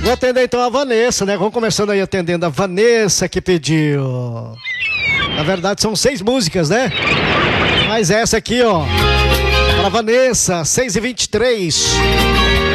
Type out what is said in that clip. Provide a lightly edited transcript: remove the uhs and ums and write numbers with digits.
Vou atender então a Vanessa, né? Vamos começando aí atendendo a Vanessa que pediu. Na verdade são 6 músicas, né? Mas essa aqui, ó, para Vanessa, 6h23.